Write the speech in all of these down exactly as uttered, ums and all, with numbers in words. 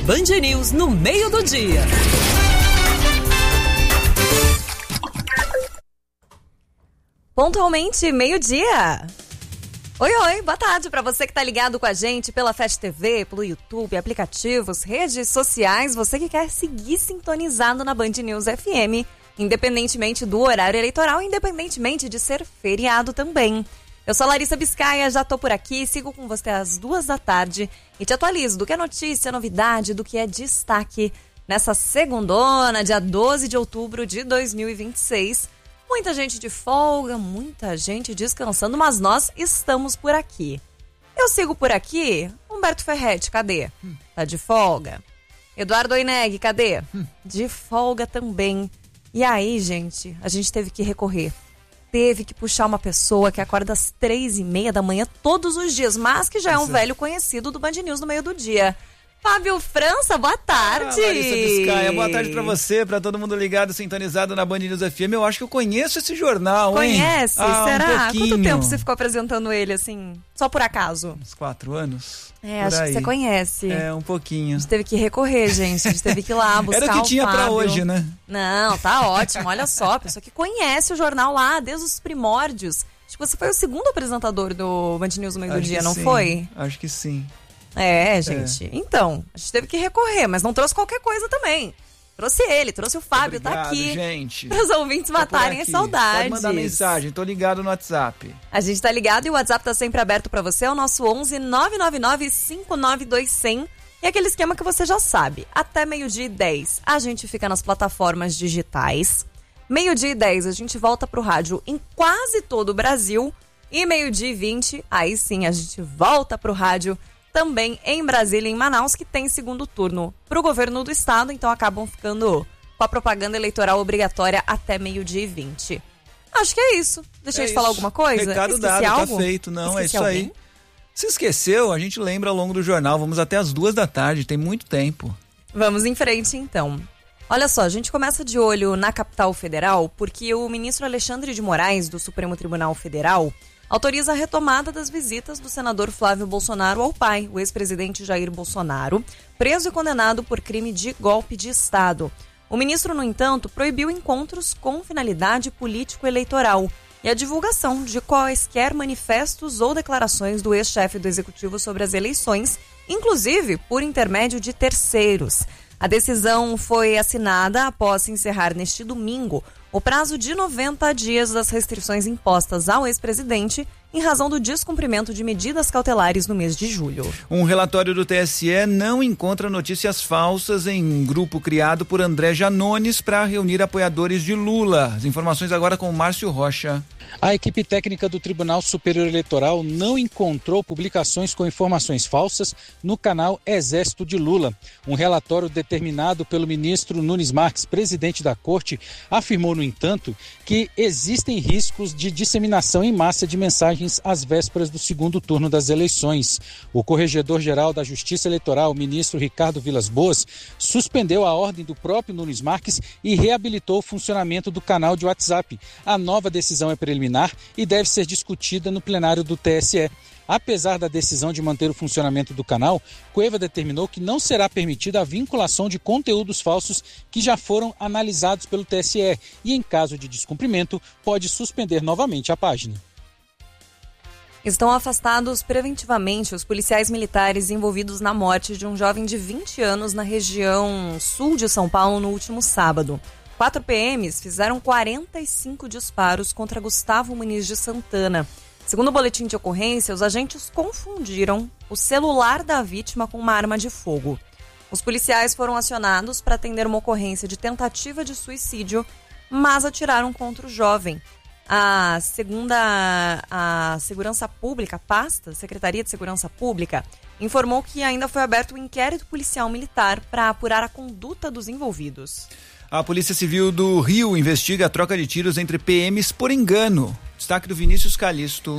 Band News no meio do dia. Pontualmente, meio-dia. Oi, oi, boa tarde para você que tá ligado com a gente pela Fast T V, pelo YouTube, aplicativos, redes sociais, você que quer seguir sintonizado na Band News F M, independentemente do horário eleitoral, independentemente de ser feriado também. Eu sou a Larissa Biscaia, já tô por aqui, sigo com você às duas da tarde e te atualizo do que é notícia, novidade, do que é destaque nessa segundona, dia doze de outubro de dois mil e vinte e seis. Muita gente de folga, muita gente descansando, mas nós estamos por aqui. Eu sigo por aqui. Humberto Ferretti, cadê? Hum. Tá de folga. Eduardo Oineg, cadê? Hum. De folga também. E aí, gente, a gente teve que recorrer. Teve que puxar uma pessoa que acorda às três e meia da manhã todos os dias, mas que já é um Isso. velho conhecido do Band News no meio do dia. Fábio França, boa tarde. Ah, Larissa Biscaia, boa tarde pra você, pra todo mundo ligado, sintonizado na Band News F M. Eu acho que eu conheço esse jornal, hein? Conhece? Ah, Será? Um Quanto tempo você ficou apresentando ele, assim, só por acaso? Uns quatro anos. É, acho aí. que você conhece. É, um pouquinho. A gente teve que recorrer, gente. A gente teve que ir lá buscar Era o que tinha Fábio. pra hoje, né? Não, tá ótimo. Olha só, a pessoa que conhece o jornal lá desde os primórdios. Acho que você foi o segundo apresentador do Band News no meio acho do dia, não sim. foi? Acho que sim. É, gente. É. Então, a gente teve que recorrer, mas não trouxe qualquer coisa também. Trouxe ele, trouxe o Fábio, Obrigado, tá aqui. gente. Para os ouvintes matarem as saudades. Pode mandar mensagem, tô ligado no WhatsApp. A gente tá ligado e o WhatsApp tá sempre aberto pra você, é o nosso onze nove nove nove cinco nove dois zero zero. E aquele esquema que você já sabe, até meio-dia e dez a gente fica nas plataformas digitais. Meio-dia e dez a gente volta pro rádio em quase todo o Brasil. E meio-dia e vinte, aí sim a gente volta pro rádio também em Brasília e em Manaus, que tem segundo turno para o governo do estado, então acabam ficando com a propaganda eleitoral obrigatória até meio-dia e vinte. Acho que é isso. Deixei é de falar alguma coisa? Recado Esqueci dado, algo? tá feito. Não, Esqueci é isso alguém? aí. Se esqueceu, a gente lembra ao longo do jornal. Vamos até as duas da tarde, tem muito tempo. Vamos em frente, então. Olha só, a gente começa de olho na capital federal, porque o ministro Alexandre de Moraes, do Supremo Tribunal Federal, autoriza a retomada das visitas do senador Flávio Bolsonaro ao pai, o ex-presidente Jair Bolsonaro, preso e condenado por crime de golpe de Estado. O ministro, no entanto, proibiu encontros com finalidade político-eleitoral e a divulgação de quaisquer manifestos ou declarações do ex-chefe do Executivo sobre as eleições, inclusive por intermédio de terceiros. A decisão foi assinada após encerrar neste domingo o prazo de noventa dias das restrições impostas ao ex-presidente em razão do descumprimento de medidas cautelares no mês de julho. Um relatório do T S E não encontra notícias falsas em um grupo criado por André Janones para reunir apoiadores de Lula. As informações agora com o Márcio Rocha. A equipe técnica do Tribunal Superior Eleitoral não encontrou publicações com informações falsas no canal Exército de Lula. Um relatório determinado pelo ministro Nunes Marques, presidente da Corte, afirmou, no entanto, que existem riscos de disseminação em massa de mensagens às vésperas do segundo turno das eleições. O corregedor-geral da Justiça Eleitoral, o ministro Ricardo Vilas Boas, suspendeu a ordem do próprio Nunes Marques e reabilitou o funcionamento do canal de WhatsApp. A nova decisão é preliminar e deve ser discutida no plenário do T S E. Apesar da decisão de manter o funcionamento do canal, Cueva determinou que não será permitida a vinculação de conteúdos falsos que já foram analisados pelo T S E e, em caso de descumprimento, pode suspender novamente a página. Estão afastados preventivamente os policiais militares envolvidos na morte de um jovem de vinte anos na região sul de São Paulo no último sábado. Quatro P Ms fizeram quarenta e cinco disparos contra Gustavo Muniz de Santana. Segundo o boletim de ocorrência, os agentes confundiram o celular da vítima com uma arma de fogo. Os policiais foram acionados para atender uma ocorrência de tentativa de suicídio, mas atiraram contra o jovem. A segunda, a Segurança Pública, pasta, Secretaria de Segurança Pública, informou que ainda foi aberto um inquérito policial militar para apurar a conduta dos envolvidos. A Polícia Civil do Rio investiga a troca de tiros entre P Ms por engano. Destaque do Vinícius Calixto.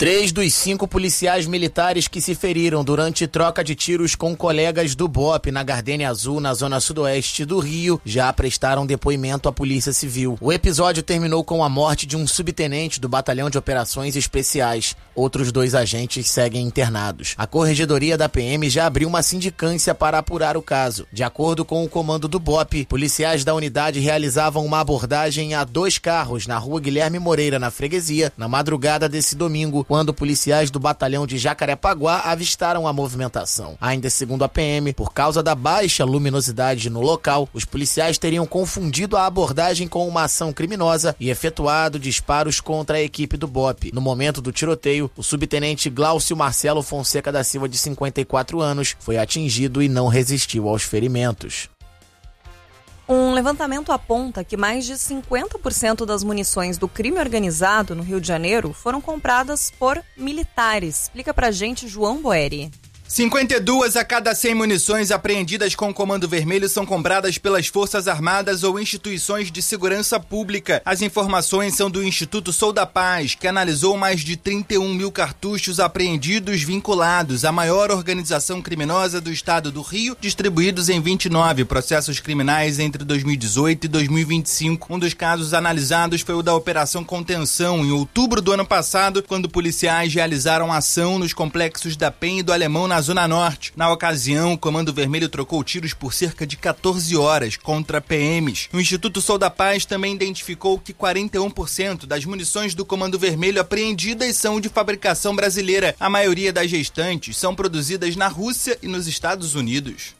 Três dos cinco policiais militares que se feriram durante troca de tiros com colegas do B O P na Gardênia Azul, na zona sudoeste do Rio, já prestaram depoimento à Polícia Civil. O episódio terminou com a morte de um subtenente do Batalhão de Operações Especiais. Outros dois agentes seguem internados. A Corregedoria da P M já abriu uma sindicância para apurar o caso. De acordo com o comando do B O P, policiais da unidade realizavam uma abordagem a dois carros na rua Guilherme Moreira, na Freguesia, na madrugada desse domingo, quando policiais do batalhão de Jacarepaguá avistaram a movimentação. Ainda segundo a P M, por causa da baixa luminosidade no local, os policiais teriam confundido a abordagem com uma ação criminosa e efetuado disparos contra a equipe do B O P. No momento do tiroteio, o subtenente Glaucio Marcelo Fonseca da Silva, de cinquenta e quatro anos, foi atingido e não resistiu aos ferimentos. Um levantamento aponta que mais de cinquenta por cento das munições do crime organizado no Rio de Janeiro foram compradas por militares. Explica pra gente, João Boeri. cinquenta e duas a cada cem munições apreendidas com o Comando Vermelho são compradas pelas Forças Armadas ou instituições de segurança pública. As informações são do Instituto Sou da Paz, que analisou mais de trinta e um mil cartuchos apreendidos vinculados à maior organização criminosa do estado do Rio, distribuídos em vinte e nove processos criminais entre dois mil e dezoito e dois mil e vinte e cinco. Um dos casos analisados foi o da Operação Contenção, em outubro do ano passado, quando policiais realizaram ação nos complexos da Penha e do Alemão, na Zona Norte. Na ocasião, o Comando Vermelho trocou tiros por cerca de quatorze horas contra P Ms. O Instituto Sou da Paz também identificou que quarenta e um por cento das munições do Comando Vermelho apreendidas são de fabricação brasileira. A maioria das restantes são produzidas na Rússia e nos Estados Unidos.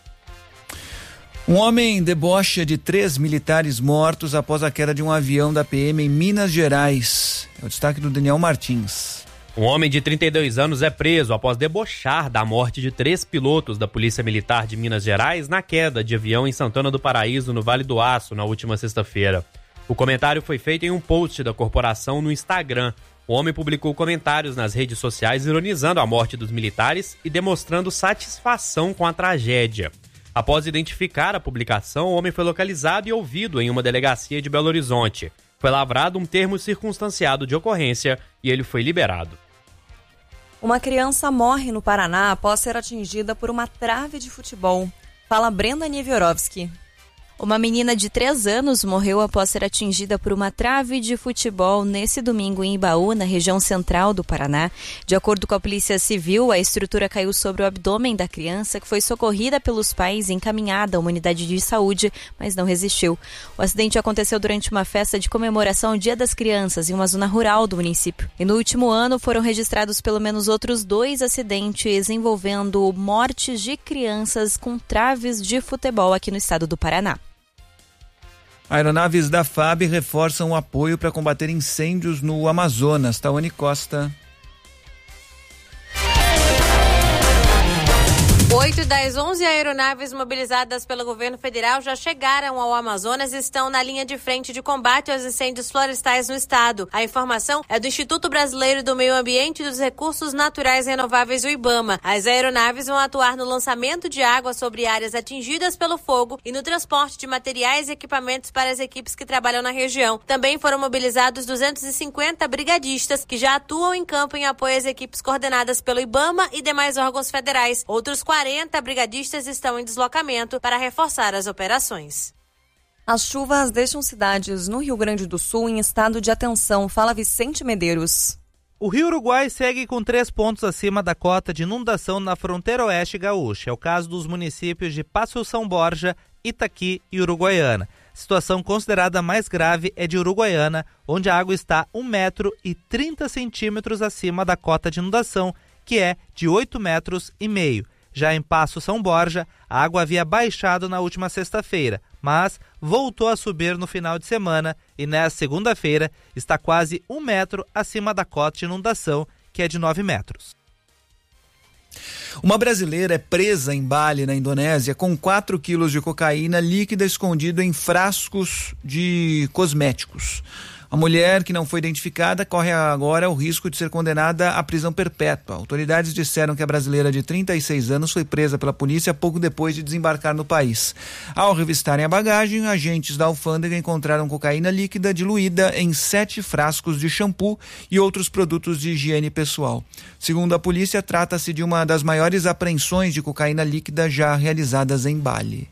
Um homem debocha de três militares mortos após a queda de um avião da P M em Minas Gerais. É o destaque do Daniel Martins. Um homem de trinta e dois anos é preso após debochar da morte de três pilotos da Polícia Militar de Minas Gerais na queda de avião em Santana do Paraíso, no Vale do Aço, na última sexta-feira. O comentário foi feito em um post da corporação no Instagram. O homem publicou comentários nas redes sociais ironizando a morte dos militares e demonstrando satisfação com a tragédia. Após identificar a publicação, o homem foi localizado e ouvido em uma delegacia de Belo Horizonte. Foi lavrado um termo circunstanciado de ocorrência e ele foi liberado. Uma criança morre no Paraná após ser atingida por uma trave de futebol. Fala Brenda Niewiorowski. Uma menina de três anos morreu após ser atingida por uma trave de futebol nesse domingo em Imbaú, na região central do Paraná. De acordo com a Polícia Civil, a estrutura caiu sobre o abdômen da criança, que foi socorrida pelos pais e encaminhada a uma unidade de saúde, mas não resistiu. O acidente aconteceu durante uma festa de comemoração ao Dia das Crianças em uma zona rural do município. E no último ano foram registrados pelo menos outros dois acidentes envolvendo mortes de crianças com traves de futebol aqui no estado do Paraná. Aeronaves da F A B reforçam o apoio para combater incêndios no Amazonas. Tawane Costa. Oito das onze aeronaves mobilizadas pelo governo federal já chegaram ao Amazonas e estão na linha de frente de combate aos incêndios florestais no estado. A informação é do Instituto Brasileiro do Meio Ambiente e dos Recursos Naturais Renováveis, o IBAMA. As aeronaves vão atuar no lançamento de água sobre áreas atingidas pelo fogo e no transporte de materiais e equipamentos para as equipes que trabalham na região. Também foram mobilizados duzentos e cinquenta brigadistas que já atuam em campo em apoio às equipes coordenadas pelo IBAMA e demais órgãos federais. Outros quarenta brigadistas estão em deslocamento para reforçar as operações. As chuvas deixam cidades no Rio Grande do Sul em estado de atenção. Fala Vicente Medeiros. O Rio Uruguai segue com três pontos acima da cota de inundação na fronteira oeste gaúcha. É o caso dos municípios de Passo São Borja, Itaqui e Uruguaiana. A situação considerada mais grave é de Uruguaiana, onde a água está um metro e trinta centímetros acima da cota de inundação, que é de oito metros e meio. Já em Passo São Borja, a água havia baixado na última sexta-feira, mas voltou a subir no final de semana e nesta segunda-feira está quase um metro acima da cota de inundação, que é de nove metros. Uma brasileira é presa em Bali, na Indonésia, com quatro quilos de cocaína líquida escondido em frascos de cosméticos. A mulher, que não foi identificada, corre agora o risco de ser condenada à prisão perpétua. Autoridades disseram que a brasileira de trinta e seis anos foi presa pela polícia pouco depois de desembarcar no país. Ao revistarem a bagagem, agentes da alfândega encontraram cocaína líquida diluída em sete frascos de shampoo e outros produtos de higiene pessoal. Segundo a polícia, trata-se de uma das maiores apreensões de cocaína líquida já realizadas em Bali.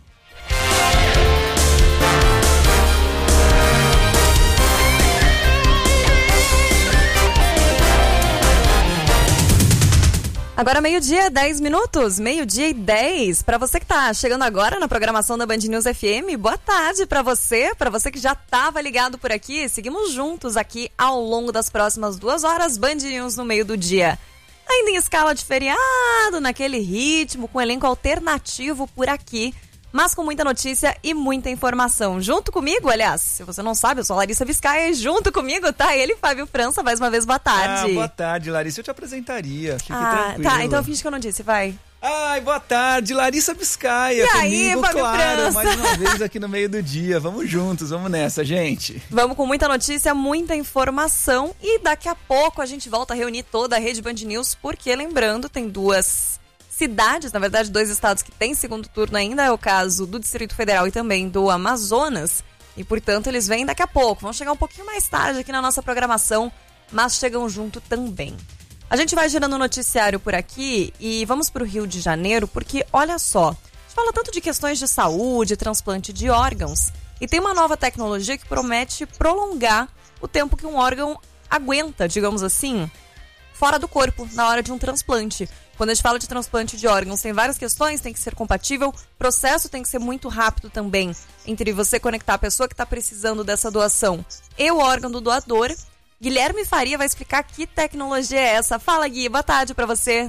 Agora meio-dia, dez minutos, meio-dia e dez. Para você que está chegando agora na programação da Band News F M, boa tarde para você, para você que já estava ligado por aqui. Seguimos juntos aqui ao longo das próximas duas horas, Band News no meio do dia. Ainda em escala de feriado, naquele ritmo, com elenco alternativo por aqui, mas com muita notícia e muita informação. Junto comigo, aliás, se você não sabe, eu sou a Larissa Biscaia e junto comigo tá ele, Fábio França. Mais uma vez, boa tarde. Ah, boa tarde, Larissa. Eu te apresentaria. Fique ah, tranquilo. Tá, então finge que eu não disse, vai. Ai, boa tarde, Larissa Biscaia. E comigo, aí, Fábio claro, França? mais uma vez aqui no meio do dia. Vamos juntos, vamos nessa, gente. Vamos com muita notícia, muita informação e daqui a pouco a gente volta a reunir toda a rede Band News, porque, lembrando, tem duas cidades, na verdade, dois estados que têm segundo turno ainda, é o caso do Distrito Federal e também do Amazonas, e, portanto, eles vêm daqui a pouco. Vão chegar um pouquinho mais tarde aqui na nossa programação, mas chegam junto também. A gente vai gerando um noticiário por aqui e vamos para o Rio de Janeiro, porque, olha só, a gente fala tanto de questões de saúde, transplante de órgãos, e tem uma nova tecnologia que promete prolongar o tempo que um órgão aguenta, digamos assim, fora do corpo, na hora de um transplante. Quando a gente fala de transplante de órgãos, tem várias questões, tem que ser compatível, o processo tem que ser muito rápido também, entre você conectar a pessoa que está precisando dessa doação e o órgão do doador. Guilherme Faria vai explicar que tecnologia é essa. Fala, Gui, boa tarde para você.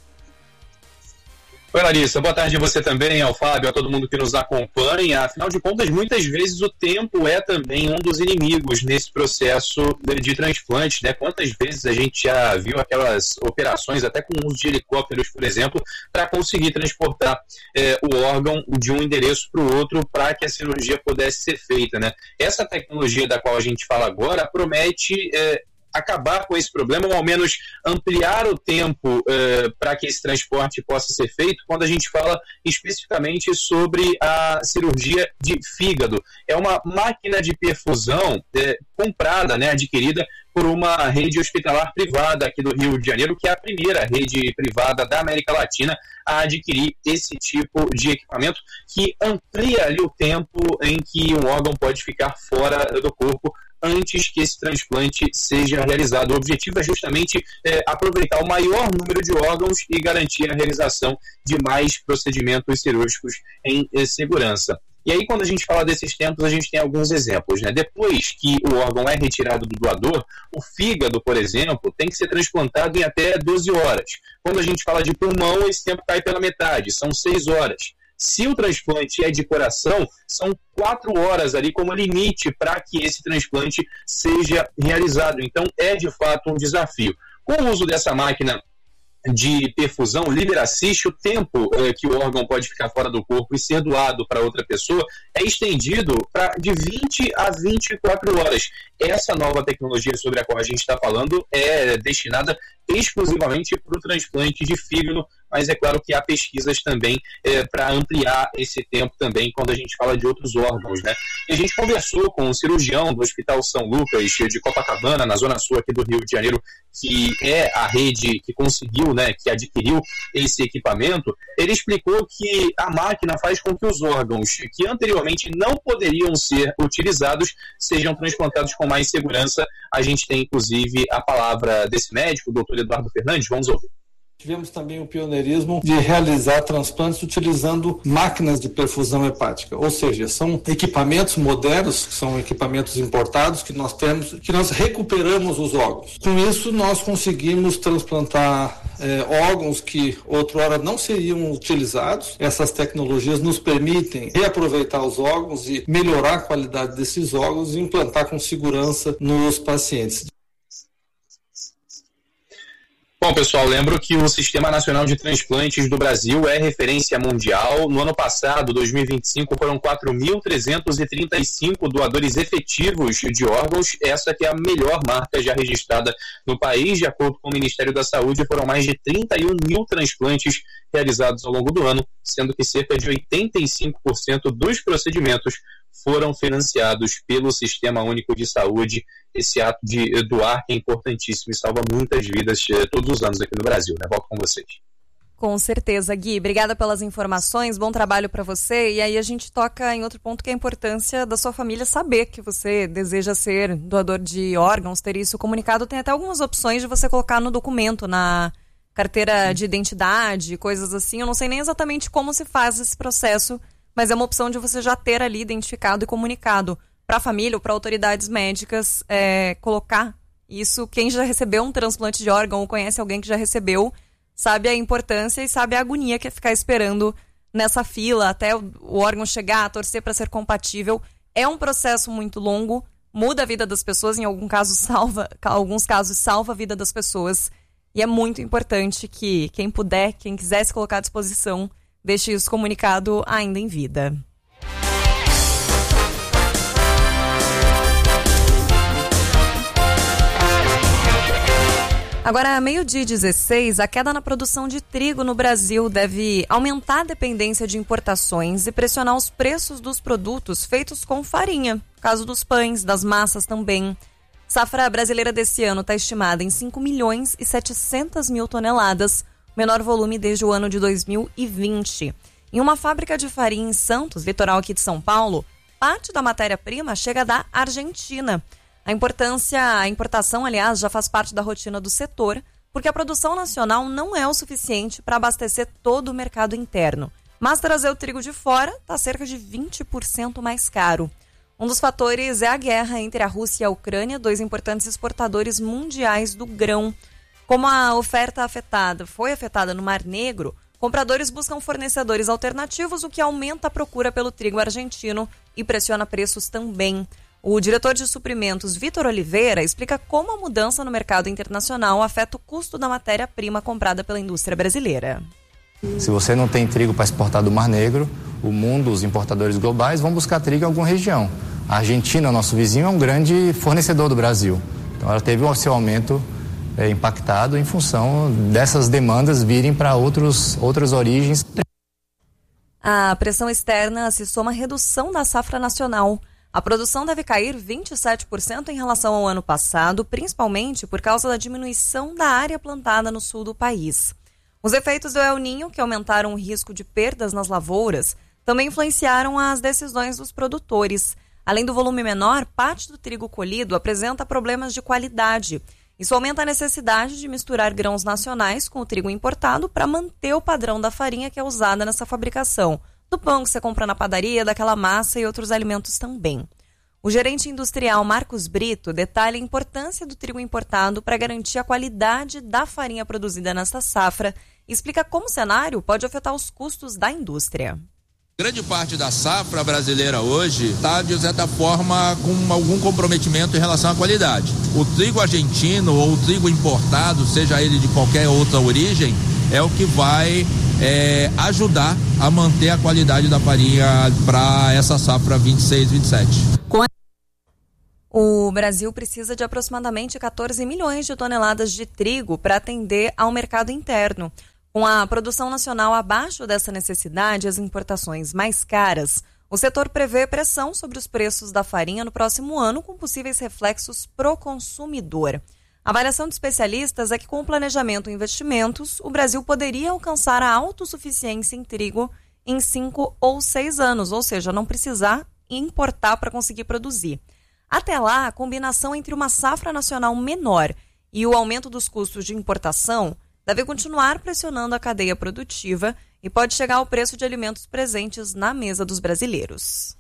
Oi, Larissa, boa tarde a você também, ao Fábio, a todo mundo que nos acompanha. Afinal de contas, muitas vezes o tempo é também um dos inimigos nesse processo de transplante, né? Quantas vezes a gente já viu aquelas operações, até com o uso de helicópteros, por exemplo, para conseguir transportar é, o órgão de um endereço para o outro para que a cirurgia pudesse ser feita, né? Essa tecnologia da qual a gente fala agora promete É, acabar com esse problema, ou ao menos ampliar o tempo eh, para que esse transporte possa ser feito, quando a gente fala especificamente sobre a cirurgia de fígado. É uma máquina de perfusão eh, comprada, né, adquirida por uma rede hospitalar privada aqui do Rio de Janeiro, que é a primeira rede privada da América Latina a adquirir esse tipo de equipamento, que amplia ali o tempo em que um órgão pode ficar fora do corpo antes que esse transplante seja realizado. O objetivo é justamente é, aproveitar o maior número de órgãos e garantir a realização de mais procedimentos cirúrgicos em eh, segurança. E aí, quando a gente fala desses tempos, a gente tem alguns exemplos, né? Depois que o órgão é retirado do doador, o fígado, por exemplo, tem que ser transplantado em até doze horas. Quando a gente fala de pulmão, esse tempo cai pela metade, são seis horas. Se o transplante é de coração, são quatro horas ali como limite para que esse transplante seja realizado. Então, é de fato um desafio. Com o uso dessa máquina de perfusão Liver Assist, o tempo eh, que o órgão pode ficar fora do corpo e ser doado para outra pessoa é estendido pra, de vinte a vinte e quatro horas. Essa nova tecnologia sobre a qual a gente está falando é destinada exclusivamente para o transplante de fígado, mas é claro que há pesquisas também é, para ampliar esse tempo também quando a gente fala de outros órgãos, né? E a gente conversou com um cirurgião do Hospital São Lucas de Copacabana, na zona sul aqui do Rio de Janeiro, que é a rede que conseguiu, né, que adquiriu esse equipamento. Ele explicou que a máquina faz com que os órgãos que anteriormente não poderiam ser utilizados sejam transplantados com mais segurança. A gente tem, inclusive, a palavra desse médico, o doutor Eduardo Fernandes. Vamos ouvir. Tivemos também o pioneirismo de realizar transplantes utilizando máquinas de perfusão hepática, ou seja, são equipamentos modernos, são equipamentos importados que nós temos, que nós recuperamos os órgãos. Com isso, nós conseguimos transplantar é, órgãos que outrora não seriam utilizados. Essas tecnologias nos permitem reaproveitar os órgãos e melhorar a qualidade desses órgãos e implantar com segurança nos pacientes. Bom, pessoal, lembro que o Sistema Nacional de Transplantes do Brasil é referência mundial. No ano passado, dois mil e vinte e cinco, foram quatro mil trezentos e trinta e cinco doadores efetivos de órgãos. Essa que é a melhor marca já registrada no país. De acordo com o Ministério da Saúde, foram mais de trinta e um mil transplantes realizados ao longo do ano, sendo que cerca de oitenta e cinco por cento dos procedimentos foram financiados pelo Sistema Único de Saúde. Esse ato de doar é importantíssimo e salva muitas vidas todos os anos aqui no Brasil, né? Volto com vocês. Com certeza, Gui. Obrigada pelas informações, bom trabalho para você. E aí a gente toca em outro ponto, que é a importância da sua família saber que você deseja ser doador de órgãos, ter isso comunicado. Tem até algumas opções de você colocar no documento, na carteira de identidade, coisas assim. Eu não sei nem exatamente como se faz esse processo, mas é uma opção de você já ter ali identificado e comunicado para a família ou para autoridades médicas, é, colocar isso. Quem já recebeu um transplante de órgão ou conhece alguém que já recebeu, sabe a importância e sabe a agonia que é ficar esperando nessa fila até o, o órgão chegar, torcer para ser compatível. É um processo muito longo, muda a vida das pessoas, em algum caso salva, alguns casos salva a vida das pessoas. E é muito importante que quem puder, quem quiser se colocar à disposição, deixe isso comunicado ainda em vida. Agora, meio-dia e dezesseis, a queda na produção de trigo no Brasil deve aumentar a dependência de importações e pressionar os preços dos produtos feitos com farinha. No caso dos pães, das massas também. Safra brasileira desse ano está estimada em cinco milhões e setecentas mil toneladas, menor volume desde o ano de dois mil e vinte. Em uma fábrica de farinha em Santos, litoral aqui de São Paulo, parte da matéria-prima chega da Argentina. A importância, a importação, aliás, já faz parte da rotina do setor, porque a produção nacional não é o suficiente para abastecer todo o mercado interno. Mas trazer o trigo de fora está cerca de vinte por cento mais caro. Um dos fatores é a guerra entre a Rússia e a Ucrânia, dois importantes exportadores mundiais do grão. Como a oferta afetada foi afetada no Mar Negro, compradores buscam fornecedores alternativos, o que aumenta a procura pelo trigo argentino e pressiona preços também. O diretor de suprimentos, Vitor Oliveira, explica como a mudança no mercado internacional afeta o custo da matéria-prima comprada pela indústria brasileira. Se você não tem trigo para exportar do Mar Negro, o mundo, os importadores globais vão buscar trigo em alguma região. A Argentina, nosso vizinho, é um grande fornecedor do Brasil. Então ela teve o seu aumento é, impactado em função dessas demandas virem para outros, outras origens. A pressão externa se soma à redução da safra nacional. A produção deve cair vinte e sete por cento em relação ao ano passado, principalmente por causa da diminuição da área plantada no sul do país. Os efeitos do El Niño, que aumentaram o risco de perdas nas lavouras, também influenciaram as decisões dos produtores. Além do volume menor, parte do trigo colhido apresenta problemas de qualidade. Isso aumenta a necessidade de misturar grãos nacionais com o trigo importado para manter o padrão da farinha que é usada nessa fabricação, do pão que você compra na padaria, daquela massa e outros alimentos também. O gerente industrial Marcos Brito detalha a importância do trigo importado para garantir a qualidade da farinha produzida nesta safra e explica como o cenário pode afetar os custos da indústria. Grande parte da safra brasileira hoje está, de certa forma, com algum comprometimento em relação à qualidade. O trigo argentino ou o trigo importado, seja ele de qualquer outra origem, é o que vai é, ajudar a manter a qualidade da farinha para essa safra vinte e seis, vinte e sete. O Brasil precisa de aproximadamente quatorze milhões de toneladas de trigo para atender ao mercado interno. Com a produção nacional abaixo dessa necessidade e as importações mais caras, o setor prevê pressão sobre os preços da farinha no próximo ano, com possíveis reflexos pro consumidor. A avaliação de especialistas é que, com o planejamento e investimentos, o Brasil poderia alcançar a autossuficiência em trigo em cinco ou seis anos, ou seja, não precisar importar para conseguir produzir. Até lá, a combinação entre uma safra nacional menor e o aumento dos custos de importação deve continuar pressionando a cadeia produtiva e pode chegar ao preço de alimentos presentes na mesa dos brasileiros.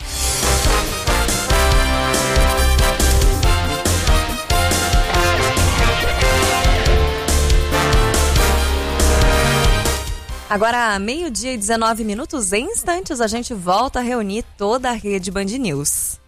Agora, meio-dia e dezenove minutos, em instantes, a gente volta a reunir toda a rede Band News.